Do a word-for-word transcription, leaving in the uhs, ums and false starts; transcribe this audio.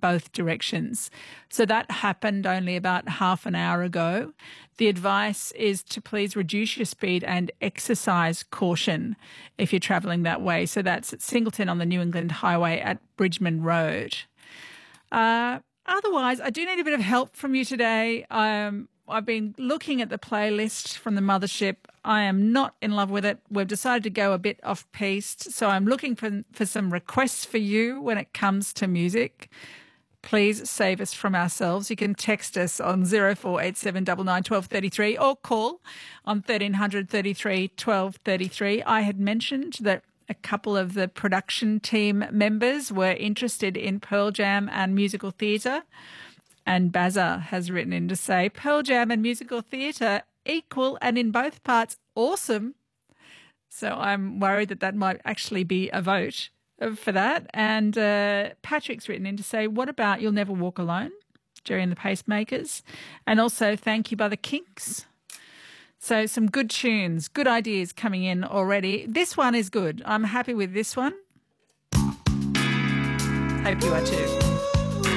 both directions. So that happened only about half an hour ago. The advice is to please reduce your speed and exercise caution if you're travelling that way. So that's at Singleton on the New England Highway at Bridgman Road. Uh, otherwise, I do need a bit of help from you today. Um, I've been looking at the playlist from the mothership. I am not in love with it. We've decided to go a bit off-piste, so I'm looking for, for some requests for you when it comes to music. Please save us from ourselves. You can text us on zero four eight seven nine nine one two three three or call on thirteen hundred thirty-three twelve thirty-three. I had mentioned that a couple of the production team members were interested in Pearl Jam and musical theatre, and Bazza has written in to say Pearl Jam and musical theatre equal and in both parts awesome. So I'm worried that that might actually be a vote for that. And uh, Patrick's written in to say, what about You'll Never Walk Alone, Jerry and the Pacemakers? And also Thank You by the Kinks. So some good tunes, good ideas coming in already. This one is good. I'm happy with this one. Hope you are too.